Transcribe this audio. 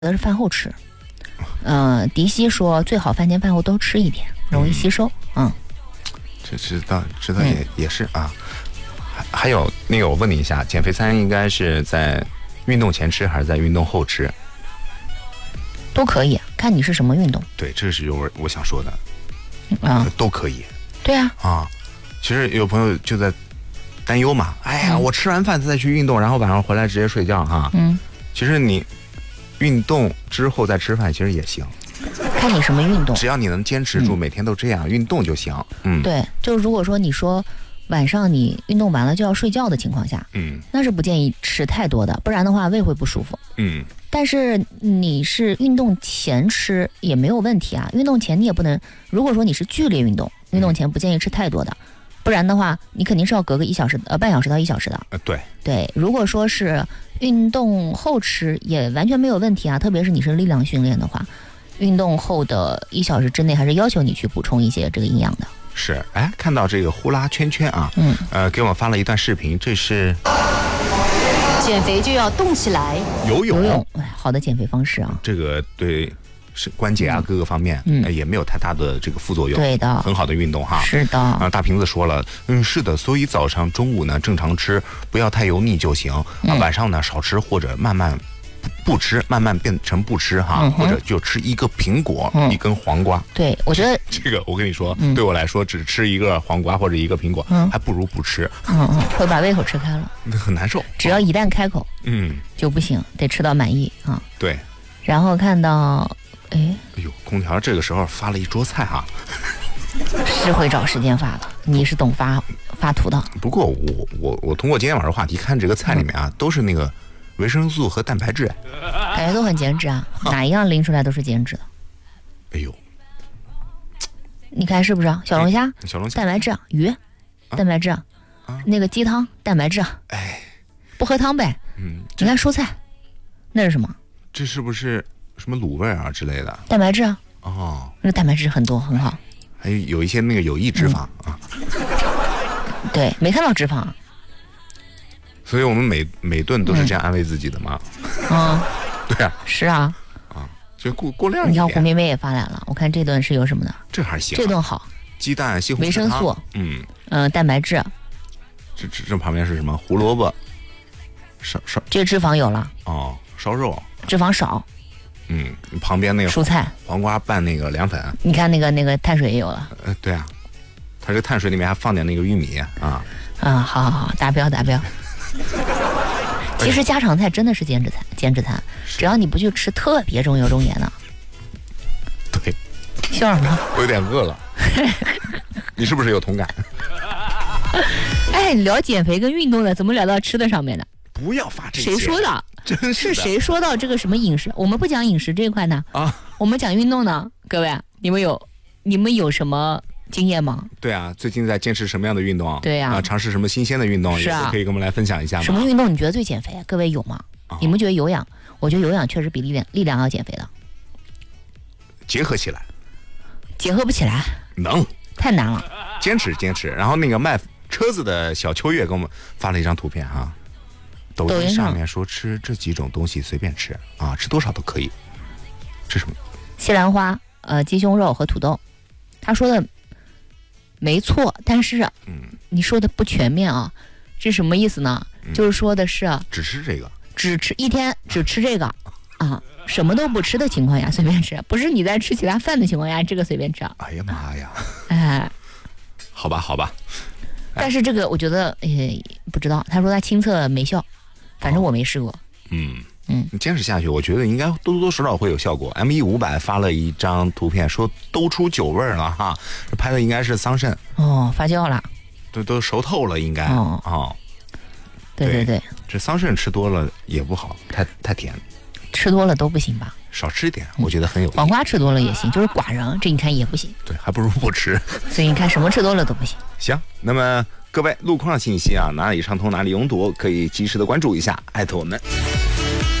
是饭后吃。迪西说最好饭前饭后都吃一点，容易吸收。 这知道也是啊。还有那个，我问你一下，减肥餐应该是在运动前吃还是在运动后吃？ 都可以，看你是什么运动。 对，这是我想说的。都可以。 对啊。 其实有朋友就在担忧嘛，哎呀，我吃完饭再去运动，然后晚上回来直接睡觉哈。其实你运动之后再吃饭其实也行， 看你什么运动， 只要你能坚持住，每天都这样运动就行。 对，就如果说你说晚上你运动完了就要睡觉的情况下，那是不建议吃太多的，不然的话胃会不舒服。但是你是运动前吃也没有问题啊，运动前你也不能，如果说你是剧烈运动，运动前不建议吃太多的，不然的话你肯定是要隔个半小时到1小时的。对，如果说是运动后吃也完全没有问题啊，特别是你是力量训练的话，运动后的1小时之内还是要求你去补充一些这个营养的。 是，看到这个呼啦圈圈啊，给我们发了一段视频，这是减肥就要动起来， 游泳， 好的减肥方式啊。 这个对是关节啊各个方面，也没有太大的这个副作用。 对的， 很好的运动哈。 是的。 大瓶子说了，是的，所以早上中午呢正常吃，不要太油腻就行。晚上呢少吃或者慢慢不吃，慢慢变成不吃哈，或者就吃一个苹果，一根黄瓜。 对，我觉得这个我跟你说，对我来说只吃一个黄瓜或者一个苹果，还不如不吃。 会把胃口吃开了， 很难受。 只要一旦开口，就不行，得吃到满意啊。 对。 然后看到，哎呦，空调这个时候发了一桌菜哈。 是会找时间发的，你是懂发图的。 不过我通过今天晚上话题看这个菜里面啊，都是那个维生素和蛋白质， 感觉都很减脂啊，哪一样拎出来都是减脂的。 哎呦， 你看是不是？小龙虾，蛋白质，鱼，蛋白质，那个鸡汤，蛋白质，不喝汤呗。你看蔬菜，那是什么？ 这是不是什么卤味啊之类的？ 蛋白质啊。那个蛋白质很多，很好。 还有一些那个有益脂肪啊。 对，没看到脂肪。 所以我们每顿都是这样安慰自己的吗？对啊。 是啊。 就过量一点。 你看胡妹妹也发来了，我看这顿是有什么的？ 这还行。 这顿好。 鸡蛋、西红柿汤、 维生素，蛋白质。 这旁边是什么？胡萝卜。烧。 这脂肪有了。 烧肉。 脂肪少。 旁边那个蔬菜， 黄瓜拌那个凉粉。 你看那个碳水也有了。 对啊，它这个碳水里面还放点那个玉米啊。 好，达标。其实家常菜真的是减脂餐，只要你不去吃特别重油重盐的。 对。 笑什么？ 我有点饿了。你是不是有同感？ 聊减肥跟运动的，怎么聊到吃的上面的？ 不要发这些。 谁说的？ 真是谁说到这个什么饮食？我们不讲饮食这一块呢我们讲运动呢。各位，你们有什么经验吗？ 对啊，最近在坚持什么样的运动？ 对啊， 尝试什么新鲜的运动？ 是啊， 也可以跟我们来分享一下吗？ 什么运动你觉得最减肥？各位有吗？你们觉得有氧？我觉得有氧确实比力量要减肥的。 结合起来。 结合不起来。 能。 太难了。 坚持。然后那个卖车子的小秋月给我们发了一张图片哈。抖音上面说吃这几种东西随便吃啊，吃多少都可以。这是什么？ 西兰花、鸡胸肉和土豆。他说的没错，但是你说的不全面啊。这什么意思呢？就是说的是只吃这个， 一天只吃这个啊，什么都不吃的情况下随便吃，不是你在吃其他饭的情况下这个随便吃。 哎呀妈呀！好吧。 但是这个我觉得不知道，他说他亲测没效。反正我没试过。 你坚持下去，我觉得应该多少会有效果。M1500发了一张图片，说都出酒味了哈，这拍的应该是桑葚。 发酵了。 都熟透了应该。 对。 这桑葚吃多了也不好，太甜。 吃多了都不行吧？ 少吃一点，我觉得很有益。 黄瓜吃多了也行，就是寡人，这你看也不行。 对，还不如不吃。 所以你看什么吃多了都不行。 行，那么各位路况信息啊，哪里畅通哪里拥堵，可以及时的关注一下，艾特我们。